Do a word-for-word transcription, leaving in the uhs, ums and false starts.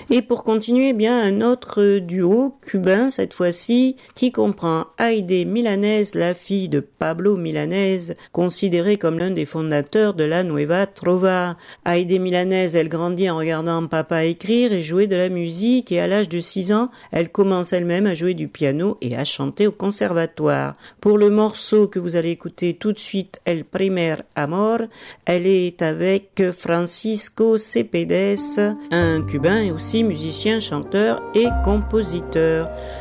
Et pour continuer, eh bien un autre duo cubain cette fois-ci qui comprend Aide Milanés, la fille de Pablo Milanés, considérée comme l'un des fondateurs de la Nueva Trova. Aide Milanés, elle grandit en regardant papa écrire et jouer de la musique, et à l'âge de six ans, elle commence elle-même à jouer du piano et à chanter au conservatoire. Pour le morceau que vous allez écouter tout de suite, El Primer Amor, elle est avec Francisco Cepeda, un cubain et aussi musicien, chanteur et compositeur.